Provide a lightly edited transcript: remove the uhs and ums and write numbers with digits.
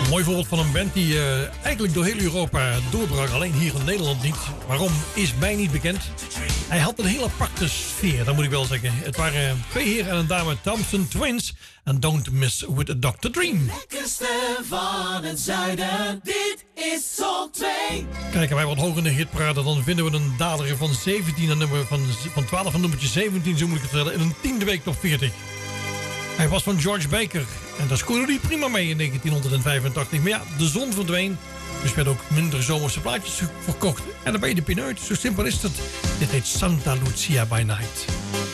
Mooi voorbeeld van een band die eigenlijk door heel Europa doorbrak. Alleen hier in Nederland niet. Waarom is mij niet bekend. Hij had een heel aparte sfeer, dat moet ik wel zeggen. Het waren twee heren en een dame, Thompson Twins. En Don't Miss With A Dr. Dream. Lekkerste van het zuiden, dit is Soul 2. Kijk, wij wat hoger in de hitparade, dan vinden we een daler van 17 en nummer van 12 en nummertje 17, zo moet ik het vertellen, in een 10e week top 40. Hij was van George Baker en daar scoorde hij prima mee in 1985. Maar ja, de zon verdween, dus werden ook minder zomerse plaatjes verkocht. En dan ben je de pineut, zo simpel is het. Dit heet Santa Lucia by Night.